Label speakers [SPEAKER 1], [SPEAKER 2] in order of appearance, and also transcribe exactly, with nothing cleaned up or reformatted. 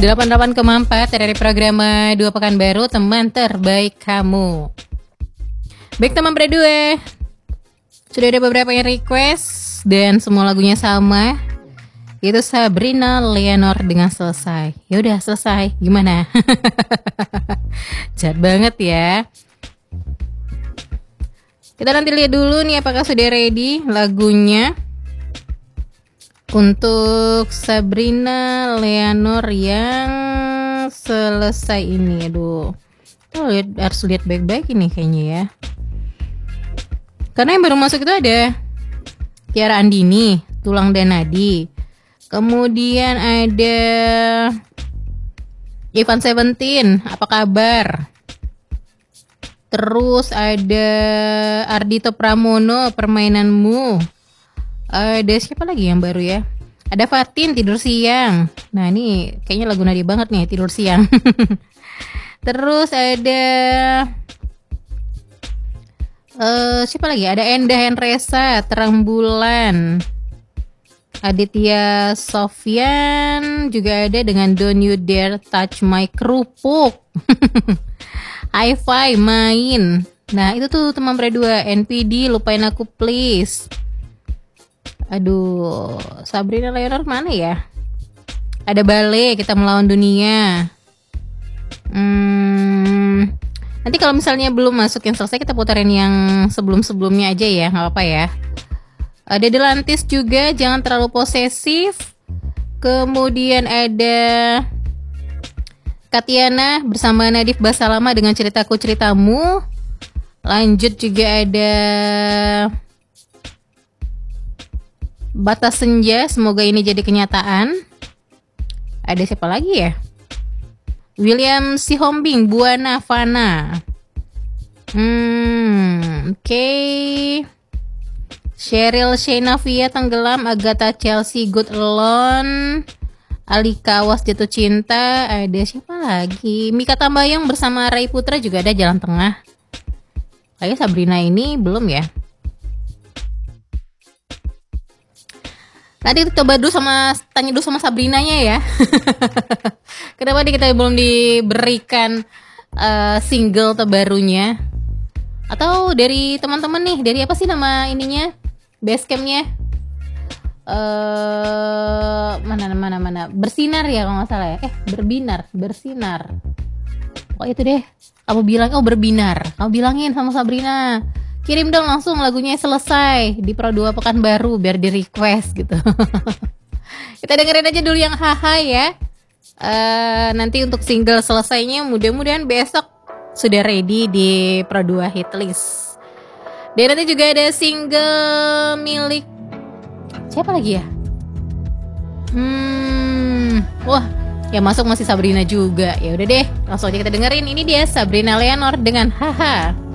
[SPEAKER 1] delapan puluh delapan koma empat dari program Dua Pekan Baru, teman terbaik kamu. Baik teman berdua, sudah ada beberapa yang request dan semua lagunya sama. Itu Sabrina Leonor dengan Selesai. Ya udah selesai, gimana? Jahat banget ya. Kita nanti lihat dulu nih apakah sudah ready lagunya untuk Sabrina Leonor yang Selesai ini. Aduh, oh, lihat, harus lihat baik-baik ini kayaknya ya. Karena yang baru masuk itu ada Tiara Andini, Tulang dan Nadi. Kemudian ada Ivan Seventeen, Apa Kabar. Terus ada Ardhito Pramono, Permainanmu. Ada siapa lagi yang baru ya? Ada Fatin, Tidur Siang. Nah ini kayaknya lagu Nadia banget nih, Tidur Siang. Terus ada uh, siapa lagi? Ada Endah Henresa, Terang Bulan. Aditya Sofyan juga ada dengan Don't You Dare Touch My Kerupuk. Hi-Fi Main. Nah itu tuh teman berdua. N P D Lupain Aku Please. Aduh, Sabrina Leonor mana ya? Ada Bale, Kita Melawan Dunia. Hmm, nanti kalau misalnya belum masuk yang selesai, kita putarin yang sebelum-sebelumnya aja ya, nggak apa-apa ya. Ada Delantis juga, Jangan Terlalu Posesif. Kemudian ada Katiana bersama Nadif Basalama dengan Ceritaku Ceritamu. Lanjut juga ada Batas Senja, Semoga Ini Jadi Kenyataan. Ada siapa lagi ya? William Sihombing, Buana Fana. Hmm, oke. Okay. Cheryl Shenavia, Tenggelam. Agatha Chelsea, Good Alone. Alika Awas, Jatuh Cinta. Ada siapa lagi? Mika Tambayong bersama Ray Putra juga ada Jalan Tengah. Kayaknya Sabrina ini belum ya. Nanti coba dulu sama tanya dulu sama Sabrinanya ya. Kenapa nih kita belum diberikan uh, single terbarunya? Atau dari teman-teman nih, dari apa sih nama ininya? Basecampnya? Uh, mana mana mana? Bersinar ya kalau nggak salah ya. Eh berbinar, bersinar. Oh itu deh. Kamu bilang oh berbinar. Kamu bilangin sama Sabrina. Kirim dong langsung lagunya Selesai di Pro dua Pekan Baru biar di request gitu. Kita dengerin aja dulu yang haha ya. Uh, nanti untuk single Selesainya mudah-mudahan besok sudah ready di Pro dua Hitlist. Dan nanti juga ada single milik siapa lagi ya? Hmm, wah, yang masuk masih Sabrina juga. Ya udah deh, langsung aja kita dengerin. Ini dia Sabrina Leonor dengan haha.